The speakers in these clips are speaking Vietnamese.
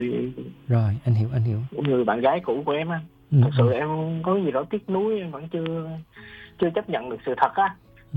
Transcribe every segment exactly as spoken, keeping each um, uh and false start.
Rồi, anh hiểu, anh hiểu. Người bạn gái cũ của em á, ừ, thật sự ừ. em có gì đó tiếc nuối, em vẫn chưa chưa chấp nhận được sự thật á. Ừ.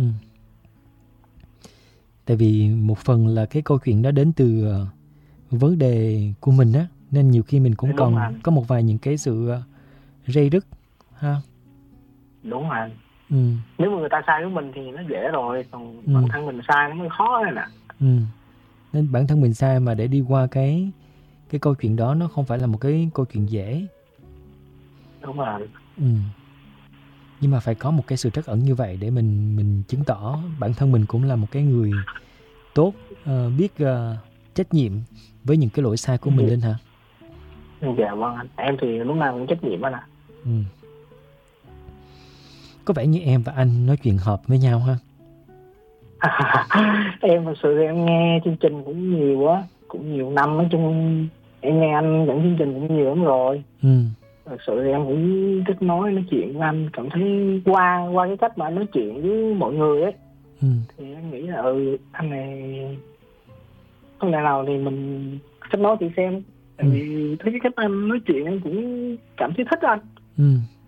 Tại vì một phần là cái câu chuyện đó đến từ uh, vấn đề của mình á, nên nhiều khi mình cũng Đúng còn rồi. có một vài những cái sự uh, rây rứt ha. Đúng rồi. Ừ. Nếu mà người ta sai với mình thì nó dễ rồi, còn ừ. bản thân mình sai nó mới khó này nè. Ừ. Nên bản thân mình sai mà để đi qua cái cái câu chuyện đó nó không phải là một cái câu chuyện dễ. Đúng rồi. Ừ. Nhưng mà phải có một cái sự trắc ẩn như vậy để mình mình chứng tỏ bản thân mình cũng là một cái người tốt, uh, biết uh, trách nhiệm với những cái lỗi sai của mình lên hả? Dạ vâng anh, em thì lúc nào cũng trách nhiệm anh ạ. Ừ. Có vẻ như em và anh nói chuyện hợp với nhau ha. Em thật sự em nghe chương trình cũng nhiều quá, cũng nhiều năm, nói chung em nghe anh dẫn chương trình cũng nhiều lắm rồi. Ừ. Thật sự em cũng thích nói nói chuyện với anh, cảm thấy qua qua cái cách mà anh nói chuyện với mọi người ấy, ừ. thì em nghĩ là ừ anh này không lẽ nào thì mình kết nối thử xem. Tại ừ. vì thấy cái cách anh nói chuyện em cũng cảm thấy thích anh. Ừ.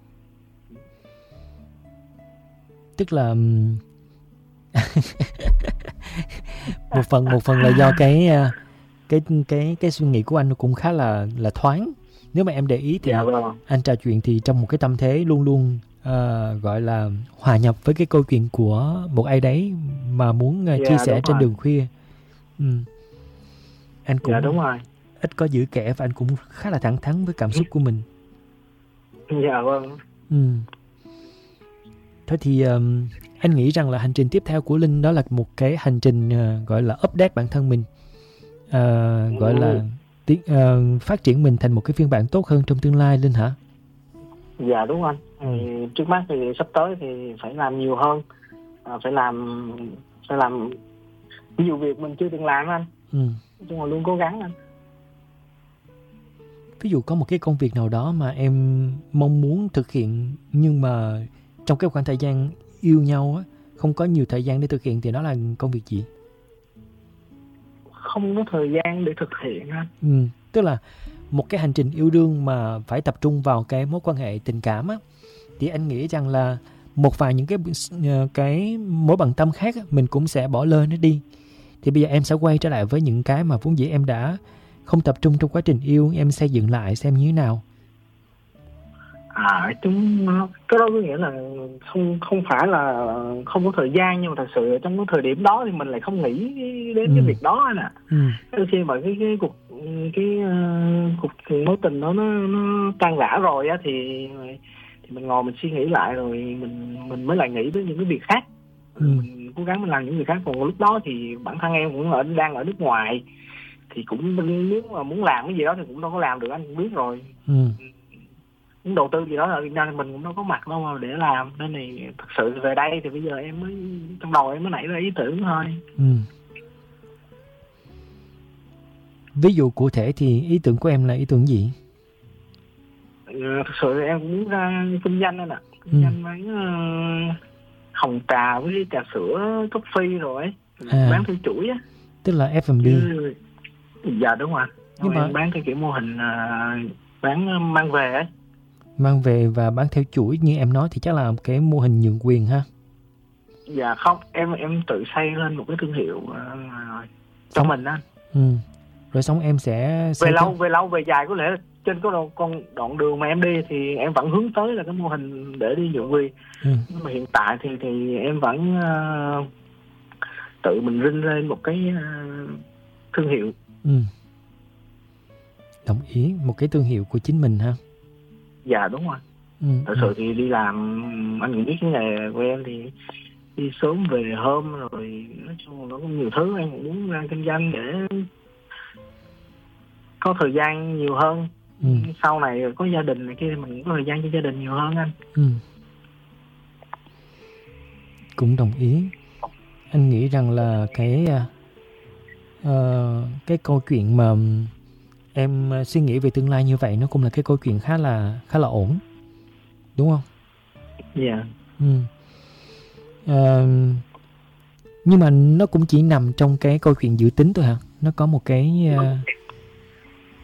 Tức là một phần một phần là do cái cái cái cái suy nghĩ của anh cũng khá là là thoáng. Nếu mà em để ý thì dạ, vâng. anh trò chuyện thì trong một cái tâm thế luôn luôn uh, gọi là hòa nhập với cái câu chuyện của một ai đấy mà muốn uh, dạ, chia sẻ trên rồi. đường khuya. Ừ. Anh cũng dạ, đúng rồi. ít có giữ kẻ và anh cũng khá là thẳng thắn với cảm xúc của mình. Dạ vâng. Ừ. Thế thì um, anh nghĩ rằng là hành trình tiếp theo của Linh đó là một cái hành trình uh, gọi là update bản thân mình, uh, gọi ừ. là tiến, uh, phát triển mình thành một cái phiên bản tốt hơn trong tương lai, Linh hả? Dạ đúng anh. Ừ. Trước mắt thì sắp tới thì phải làm nhiều hơn, à, phải làm phải làm nhiều việc mình chưa từng làm anh. Ừ. Nói chung là luôn cố gắng anh. Ví dụ có một cái công việc nào đó mà em mong muốn thực hiện nhưng mà trong cái khoảng thời gian yêu nhau á, không có nhiều thời gian để thực hiện thì đó là công việc gì? Không có thời gian để thực hiện anh. Ừ, tức là một cái hành trình yêu đương mà phải tập trung vào cái mối quan hệ tình cảm á, thì anh nghĩ rằng là một vài những cái cái mối bận tâm khác á, mình cũng sẽ bỏ lơ nó đi. Thì bây giờ em sẽ quay trở lại với những cái mà vốn dĩ em đã không tập trung trong quá trình yêu, em xây dựng lại xem như thế nào. À, chúng cái đó có nghĩa là không không phải là không có thời gian, nhưng mà thật sự trong cái thời điểm đó thì mình lại không nghĩ đến ừ. cái việc đó nè. Ừ. Khi mà cái cái cuộc cái uh, cuộc mối tình đó nó nó tan rã rồi á, thì thì mình ngồi mình suy nghĩ lại rồi mình mình mới lại nghĩ đến những cái việc khác. Ừ. Mình cố gắng mình làm những việc khác. Còn lúc đó thì bản thân em cũng ở đang ở nước ngoài, thì cũng nếu mà muốn làm cái gì đó thì cũng đâu có làm được, anh cũng biết rồi. Ừ. Muốn đầu tư gì đó ở Việt Nam mình cũng đâu có mặt đâu mà để làm, nên này thật sự về đây thì bây giờ em mới trong đầu em mới nảy ra ý tưởng thôi. Ừ. Ví dụ cụ thể thì ý tưởng của em là ý tưởng gì? Ừ, thật sự em cũng muốn ra kinh doanh anh ạ. Kinh doanh mấy uh, hồng trà với trà sữa coffee rồi ấy. À, bán theo chuỗi á, tức là ép and bê. Ừ, dạ đúng rồi. Nhưng mà em bán cái kiểu mô hình uh, bán mang về ấy. Mang về và bán theo chuỗi như em nói thì chắc là cái mô hình nhượng quyền ha. Dạ không, em em tự xây lên một cái thương hiệu uh, cho mình anh. Ừ. Rồi xong em sẽ về lâu cái... về lâu về dài có lẽ trên cái đoạn, con đoạn đường mà em đi thì em vẫn hướng tới là cái mô hình để đi nhượng quyền. Ừ. Nhưng mà hiện tại thì thì em vẫn uh, tự mình rinh lên một cái uh, thương hiệu. Ừ. Đồng ý, một cái thương hiệu của chính mình ha. Dạ đúng rồi. Ừ, thật ừ. sự thì đi làm, anh cũng biết cái nghề của em thì đi sớm về hôm, rồi nói chung là nó có nhiều thứ em cũng muốn ra kinh doanh để có thời gian nhiều hơn. Ừ. Sau này có gia đình này kia thì mình có thời gian cho gia đình nhiều hơn anh. Ừ. Cũng đồng ý. Anh nghĩ rằng là cái uh, cái câu chuyện mà em suy nghĩ về tương lai như vậy nó cũng là cái câu chuyện khá là khá là ổn, đúng không? Dạ. Yeah. Ừ. Uh, nhưng mà nó cũng chỉ nằm trong cái câu chuyện dự tính thôi hả? Nó có một cái uh,